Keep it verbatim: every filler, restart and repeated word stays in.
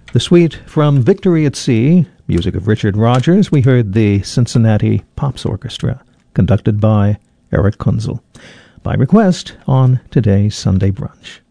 The suite from Victory at Sea, music of Richard Rodgers. We heard the Cincinnati Pops Orchestra, conducted by Eric Kunzel, by request on today's Sunday Brunch.